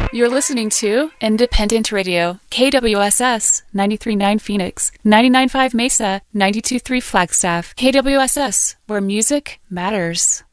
You're listening to Independent Radio, KWSS 93.9 Phoenix, 99.5 Mesa, 92.3 Flagstaff. KWSS, where music matters.